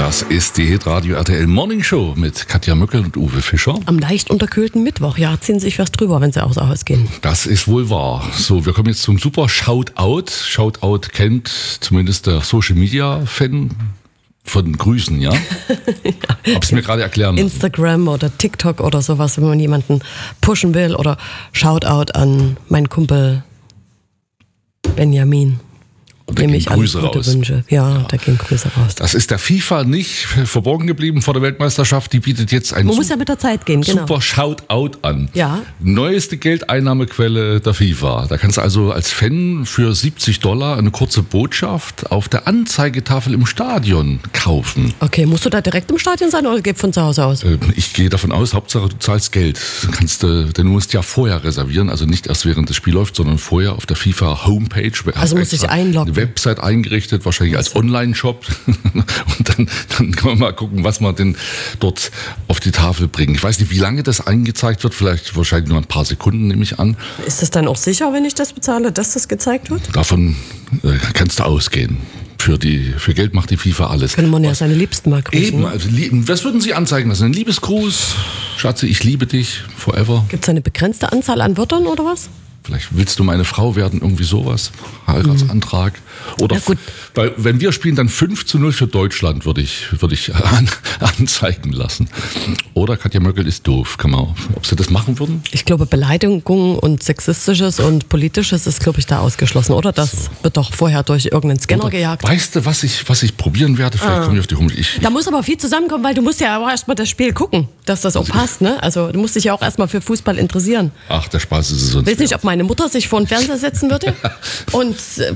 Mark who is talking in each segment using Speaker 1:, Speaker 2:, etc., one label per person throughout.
Speaker 1: Das ist die Hitradio RTL Morning Show mit Katja Möckel und Uwe Fischer.
Speaker 2: Am leicht unterkühlten Mittwoch, ja, ziehen Sie sich was drüber, wenn Sie außer Haus gehen.
Speaker 1: Das ist wohl wahr. So, wir kommen jetzt zum super Shoutout. Shoutout kennt zumindest der Social Media Fan von Grüßen, ja? Ja. Hab's mir gerade erklären lassen.
Speaker 2: Instagram oder TikTok oder sowas, wenn man jemanden pushen will, oder Shoutout an meinen Kumpel Benjamin.
Speaker 1: Da gehen Grüße raus.
Speaker 2: Wünsche. Ja, da gehen Grüße raus.
Speaker 1: Das ist der FIFA nicht verborgen geblieben vor der Weltmeisterschaft. Die bietet jetzt einen
Speaker 2: muss ja mit der Zeit gehen, genau.
Speaker 1: Super Shoutout an.
Speaker 2: Ja.
Speaker 1: Neueste Geldeinnahmequelle der FIFA. Da kannst du also als Fan für $70 eine kurze Botschaft auf der Anzeigetafel im Stadion kaufen.
Speaker 2: Okay, musst du da direkt im Stadion sein oder geht von zu Hause aus?
Speaker 1: Ich gehe davon aus, Hauptsache du zahlst Geld. Denn du musst ja vorher reservieren, also nicht erst während das Spiel läuft, sondern vorher auf der FIFA Homepage.
Speaker 2: Also muss ich einloggen.
Speaker 1: Website eingerichtet, wahrscheinlich als Online-Shop. Und dann kann man mal gucken, was man denn dort auf die Tafel bringt. Ich weiß nicht, wie lange das angezeigt wird. Wahrscheinlich nur ein paar Sekunden, nehme ich an.
Speaker 2: Ist das dann auch sicher, wenn ich das bezahle, dass das gezeigt wird?
Speaker 1: Davon kannst du ausgehen. Für Geld macht die FIFA alles.
Speaker 2: Könnte man ja seine Liebsten mal grüßen.
Speaker 1: Eben, also, was würden Sie anzeigen lassen? Ein Liebesgruß? Schatze, ich liebe dich, forever.
Speaker 2: Gibt es eine begrenzte Anzahl an Wörtern oder was?
Speaker 1: Vielleicht willst du meine Frau werden, irgendwie sowas. Heiratsantrag. Oder wenn wir spielen, dann 5-0 für Deutschland würde ich anzeigen lassen. Oder Katja Möckel ist doof. Ob sie das machen würden?
Speaker 2: Ich glaube, Beleidigung und Sexistisches und Politisches ist, glaube ich, da ausgeschlossen. Oder das wird doch vorher durch irgendeinen Scanner gejagt.
Speaker 1: Weißt du, was ich probieren werde? Vielleicht komme ich auf die Homepage.
Speaker 2: Da muss aber viel zusammenkommen, weil du musst ja auch erstmal das Spiel gucken, dass das auch passt. Ne? Also du musst dich ja auch erstmal für Fußball interessieren.
Speaker 1: Ach, der Spaß ist es sonst.
Speaker 2: Ich weiß nicht, ob meine Mutter sich vor den Fernseher setzen würde und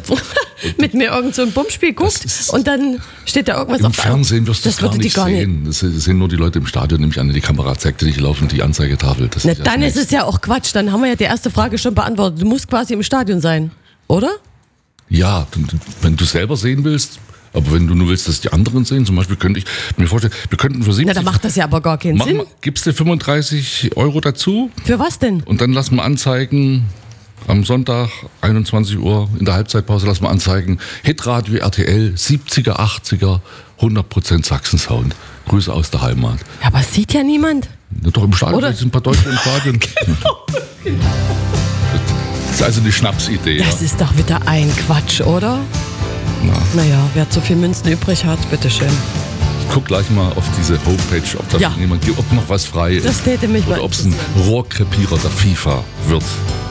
Speaker 2: mit mir irgend so ein Bummspiel guckt und dann steht da irgendwas
Speaker 1: im
Speaker 2: auf.
Speaker 1: Im Fernsehen wirst du es gar nicht sehen.
Speaker 2: Das
Speaker 1: sehen nur die Leute im Stadion, nämlich an. Die Kamera zeigt dir nicht laufend die Anzeigetafel.
Speaker 2: Dann ist es ja auch Quatsch. Dann haben wir ja die erste Frage schon beantwortet. Du musst quasi im Stadion sein, oder?
Speaker 1: Ja, wenn du selber sehen willst. Aber wenn du nur willst, dass die anderen sehen, zum Beispiel könnte ich mir vorstellen, wir könnten für 70...
Speaker 2: Na, dann macht das ja aber gar keinen Sinn.
Speaker 1: Gibst du 35 € dazu?
Speaker 2: Für was denn?
Speaker 1: Und dann lassen wir anzeigen, am Sonntag, 21 Uhr, in der Halbzeitpause lassen wir anzeigen, Hitradio RTL, 70er, 80er, 100% Sachsen-Sound. Grüße aus der Heimat.
Speaker 2: Ja, aber sieht ja niemand.
Speaker 1: Ja, doch, im Stadion,
Speaker 2: oder?
Speaker 1: Sind ein paar Deutsche im Stadion.
Speaker 2: Genau.
Speaker 1: Das ist also eine Schnapsidee.
Speaker 2: Das ist doch wieder ein Quatsch, oder? Naja, wer zu viel Münzen übrig hat, bitteschön.
Speaker 1: Ich guck gleich mal auf diese Homepage, ob da jemand gibt, ob noch was frei ist.
Speaker 2: Das täte mich
Speaker 1: oder ob es ein Rohrkrepierer der FIFA wird.